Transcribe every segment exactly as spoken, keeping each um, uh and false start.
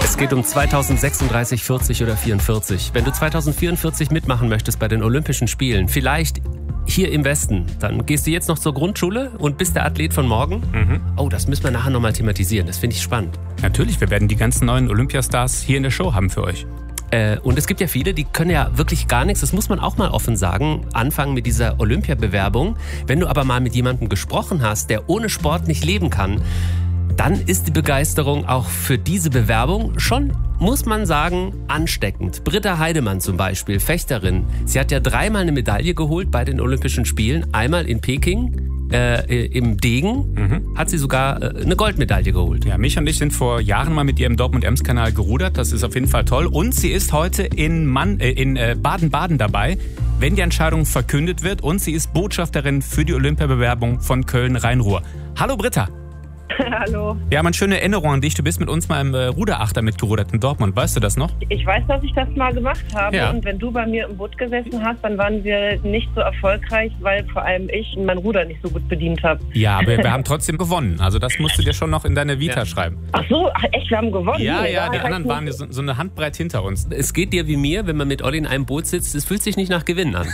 Es geht um zweitausendsechsunddreißig, vierzig oder vierundvierzig. Wenn du zweitausendvierundvierzig mitmachen möchtest bei den Olympischen Spielen, vielleicht hier im Westen, dann gehst du jetzt noch zur Grundschule und bist der Athlet von morgen? Mhm. Oh, das müssen wir nachher nochmal thematisieren. Das finde ich spannend. Natürlich, wir werden die ganzen neuen Olympiastars hier in der Show haben für euch. Äh, und es gibt ja viele, die können ja wirklich gar nichts. Das muss man auch mal offen sagen. Anfangen mit dieser Olympiabewerbung. Wenn du aber mal mit jemandem gesprochen hast, der ohne Sport nicht leben kann, dann ist die Begeisterung auch für diese Bewerbung schon, muss man sagen, ansteckend. Britta Heidemann zum Beispiel, Fechterin. Sie hat ja dreimal eine Medaille geholt bei den Olympischen Spielen. Einmal in Peking, äh, im Degen, mhm. hat sie sogar äh, eine Goldmedaille geholt. Ja, mich und ich sind vor Jahren mal mit ihr im Dortmund-Ems-Kanal gerudert. Das ist auf jeden Fall toll. Und sie ist heute in, Mann, äh, in äh, Baden-Baden dabei, wenn die Entscheidung verkündet wird. Und sie ist Botschafterin für die Olympiabewerbung von Köln-Rhein-Ruhr. Hallo Britta. Hallo. Wir haben eine schöne Erinnerung an dich. Du bist mit uns mal im äh, Ruderachter mitgerudert in Dortmund. Weißt du das noch? Ich weiß, dass ich das mal gemacht habe. Ja. Und wenn du bei mir im Boot gesessen hast, dann waren wir nicht so erfolgreich, weil vor allem ich mein Ruder nicht so gut bedient habe. Ja, aber wir haben trotzdem gewonnen. Also das musst du dir schon noch in deine Vita ja. schreiben. Ach so, ach echt, wir haben gewonnen? Ja, nee, ja, die anderen waren so, so eine Handbreit hinter uns. Es geht dir wie mir, wenn man mit Olli in einem Boot sitzt, es fühlt sich nicht nach Gewinnen an.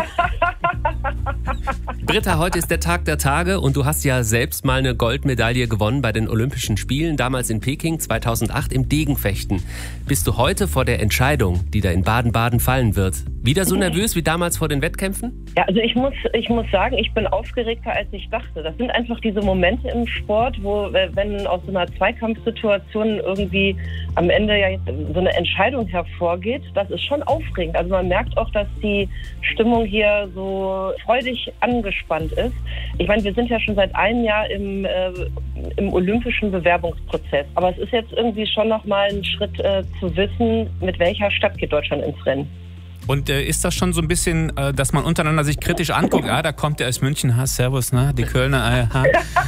Britta, heute ist der Tag der Tage und du hast ja selbst mal eine Goldmedaille gewonnen bei den Olympischen Spielen, damals in Peking zweitausendacht im Degenfechten. Bist du heute vor der Entscheidung, die da in Baden-Baden fallen wird, wieder so nervös wie damals vor den Wettkämpfen? Ja, also ich muss, ich muss sagen, ich bin aufgeregter, als ich dachte. Das sind einfach diese Momente im Sport, wo, wenn aus so einer Zweikampfsituation irgendwie am Ende ja jetzt so eine Entscheidung hervorgeht, das ist schon aufregend. Also man merkt auch, dass die Stimmung hier so freudig angespannt ist. Ich meine, wir sind ja schon seit einem Jahr im, äh, im olympischen Bewerbungsprozess. Aber es ist jetzt irgendwie schon nochmal ein Schritt äh, zu wissen, mit welcher Stadt geht Deutschland ins Rennen. Und äh, ist das schon so ein bisschen, äh, dass man untereinander sich kritisch anguckt? Ah, da kommt der aus München, ha, servus, ne? Die Kölner, äh, ha.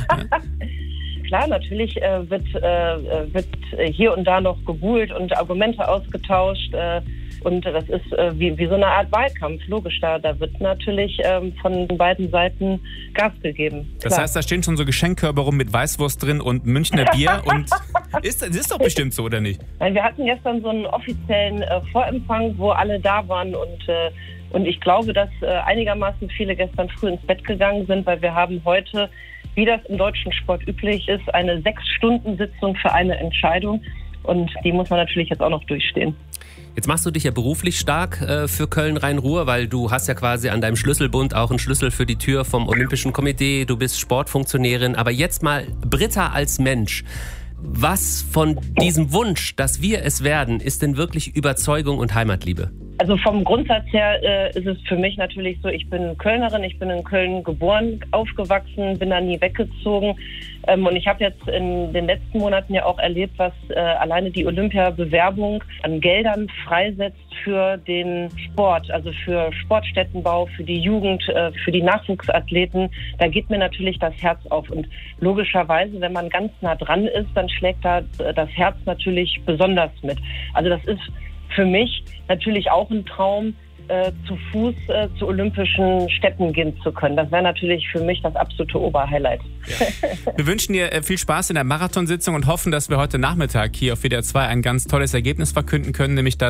Klar, natürlich äh, wird, äh, wird hier und da noch gebuhlt und Argumente ausgetauscht. Äh, und das ist äh, wie, wie so eine Art Wahlkampf, logisch. Da, da wird natürlich ähm, von beiden Seiten Gas gegeben. Das Klar. heißt, da stehen schon so Geschenkkörbe rum mit Weißwurst drin und Münchner Bier. und ist, das ist doch bestimmt so, oder nicht? Nein, wir hatten gestern so einen offiziellen äh, Vorempfang, wo alle da waren und äh, Und ich glaube, dass äh, einigermaßen viele gestern früh ins Bett gegangen sind, weil wir haben heute, wie das im deutschen Sport üblich ist, eine Sechs-Stunden-Sitzung für eine Entscheidung. Und die muss man natürlich jetzt auch noch durchstehen. Jetzt machst du dich ja beruflich stark äh, für Köln-Rhein-Ruhr, weil du hast ja quasi an deinem Schlüsselbund auch einen Schlüssel für die Tür vom Olympischen Komitee. Du bist Sportfunktionärin. Aber jetzt mal Britta als Mensch. Was von diesem Wunsch, dass wir es werden, ist denn wirklich Überzeugung und Heimatliebe? Also vom Grundsatz her äh, ist es für mich natürlich so, ich bin Kölnerin, ich bin in Köln geboren, aufgewachsen, bin da nie weggezogen. Ähm, und ich habe jetzt in den letzten Monaten ja auch erlebt, was äh, alleine die Olympiabewerbung an Geldern freisetzt für den Sport, also für Sportstättenbau, für die Jugend, äh, für die Nachwuchsathleten. Da geht mir natürlich das Herz auf. Und logischerweise, wenn man ganz nah dran ist, dann schlägt da das Herz natürlich besonders mit. Also das ist für mich natürlich auch ein Traum, äh, zu Fuß äh, zu olympischen Städten gehen zu können. Das wäre natürlich für mich das absolute Oberhighlight. Ja. Wir wünschen dir äh, viel Spaß in der Marathonsitzung und hoffen, dass wir heute Nachmittag hier auf W D R zwei ein ganz tolles Ergebnis verkünden können, nämlich dass